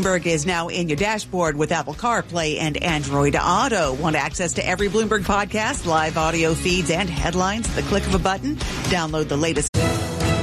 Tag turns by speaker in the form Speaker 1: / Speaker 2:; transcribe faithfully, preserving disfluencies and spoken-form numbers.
Speaker 1: Bloomberg is now in your dashboard with Apple CarPlay and Android Auto. Want access to every Bloomberg podcast, live audio feeds, and headlines at the click of a button? Download the latest